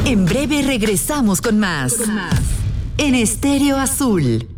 En breve regresamos con más. En Estéreo Azul.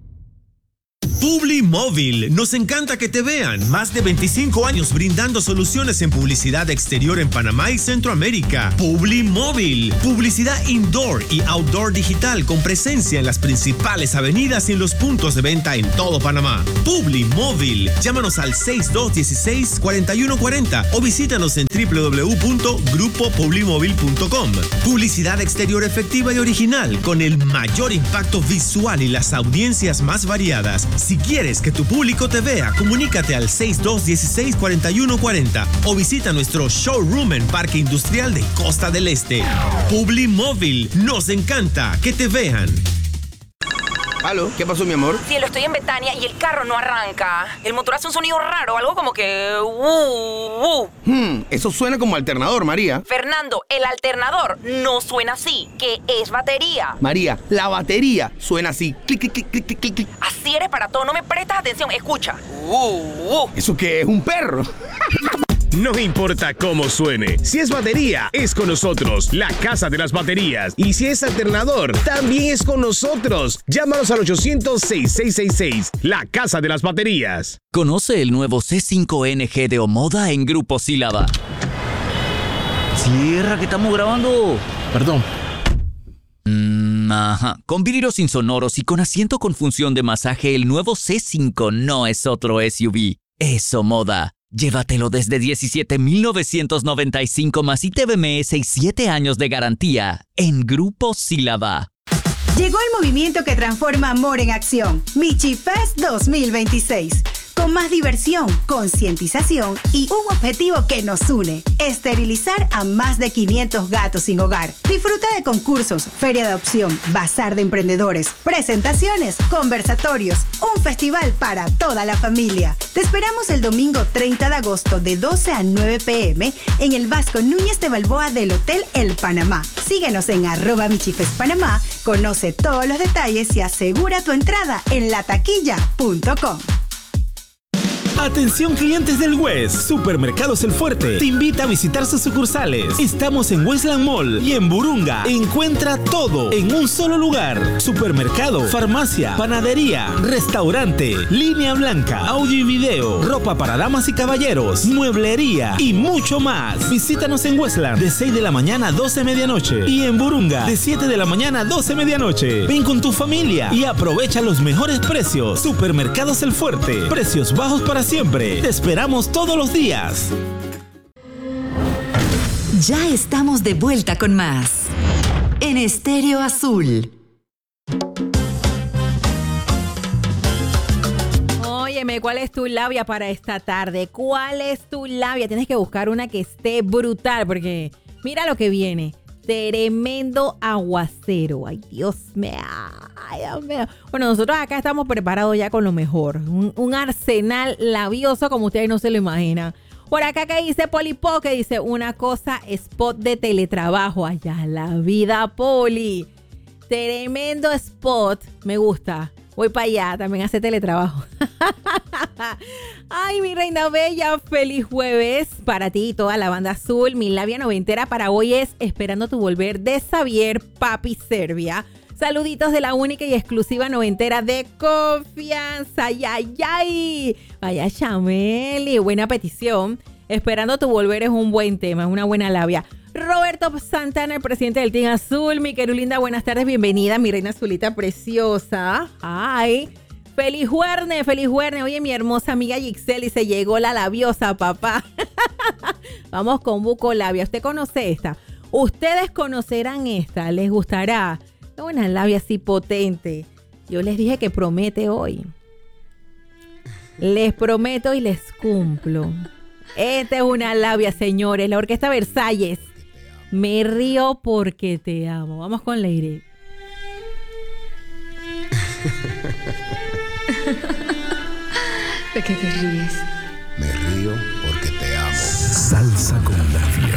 Publimóvil, nos encanta que te vean. Más de 25 años brindando soluciones en publicidad exterior en Panamá y Centroamérica. Publimóvil, publicidad indoor y outdoor digital con presencia en las principales avenidas y en los puntos de venta en todo Panamá. Publimóvil, llámanos al 6216-4140 o visítanos en www.grupopublimóvil.com. Publicidad exterior efectiva y original con el mayor impacto visual y las audiencias más variadas. Si quieres que tu público te vea, comunícate al 6216-4140 o visita nuestro showroom en Parque Industrial de Costa del Este. Publimóvil, nos encanta que te vean. ¿Aló? ¿Qué pasó, mi amor? Cielo, estoy en Betania y el carro no arranca. El motor hace un sonido raro, algo como que... Eso suena como alternador, María. Fernando, el alternador no suena así, que es batería. María, la batería suena así. Clic, clic, clic, clic, clic, clic. Así eres para todo, no me prestas atención, escucha. ¿Eso qué es? ¿Un perro? No importa cómo suene, si es batería, es con nosotros, la Casa de las Baterías. Y si es alternador, también es con nosotros. Llámanos al 800-6666, la Casa de las Baterías. Conoce el nuevo C5NG de Omoda en Grupo Sílaba. Cierra, que estamos grabando. Perdón. Ajá. Con vidrios insonoros y con asiento con función de masaje, el nuevo C5 no es otro SUV, es Omoda. Llévatelo desde $17,995 más ITBMS y 7 años de garantía en Grupo Sílaba. Llegó el movimiento que transforma amor en acción. Michi Fest 2026. Con más diversión, concientización y un objetivo que nos une: esterilizar a más de 500 gatos sin hogar. Disfruta de concursos, feria de adopción, bazar de emprendedores, presentaciones, conversatorios, un festival para toda la familia. Te esperamos el domingo 30 de agosto de 12 a 9 p.m. en el Vasco Núñez de Balboa del Hotel El Panamá. Síguenos en @michifestpanamá, conoce todos los detalles y asegura tu entrada en lataquilla.com. Atención clientes del West, Supermercados El Fuerte te invita a visitar sus sucursales. Estamos en Westland Mall y en Burunga. Encuentra todo en un solo lugar: supermercado, farmacia, panadería, restaurante, línea blanca, audio y video, ropa para damas y caballeros, mueblería y mucho más. Visítanos en Westland de 6 de la mañana a 12 de medianoche y en Burunga de 7 de la mañana a 12 de medianoche. Ven con tu familia y aprovecha los mejores precios. Supermercados El Fuerte, precios bajos para siempre. Te esperamos todos los días. Ya estamos de vuelta con más en Estéreo Azul. Óyeme, ¿cuál es tu labia para esta tarde? ¿Cuál es tu labia? Tienes que buscar una que esté brutal, porque mira lo que viene. Tremendo aguacero. Ay, Dios mío. Ay, Dios mío. Bueno, nosotros acá estamos preparados ya con lo mejor. Un arsenal labioso como ustedes no se lo imaginan. Por acá que dice Polipo, que dice una cosa, spot de teletrabajo. Allá la vida, Poli. Tremendo spot. Me gusta. Voy para allá, también hace teletrabajo. Ay, mi reina bella, feliz jueves para ti y toda la banda azul. Mi labia noventera para hoy es Esperando tu volver de Xavier Papi Serbia. Saluditos de la única y exclusiva noventera de confianza. ¡Ay, ay, ay! Vaya Chameli, buena petición. Esperando tu volver es un buen tema, es una buena labia. Roberto Santana, el presidente del Team Azul. Mi querullinda, buenas tardes, bienvenida, mi reina azulita preciosa. Ay, feliz jueves, feliz jueves. Oye, mi hermosa amiga Gixeli, se llegó la labiosa, papá. Vamos con Buco Labia. ¿Usted conoce esta? Ustedes conocerán esta, les gustará. Es una labia así potente. Yo les dije que promete hoy. Les prometo y les cumplo. Esta es una labia, señores. La Orquesta Versalles. Me río porque te amo. Vamos con Leire. ¿De qué te ríes? Me río porque te amo. Salsa con labia.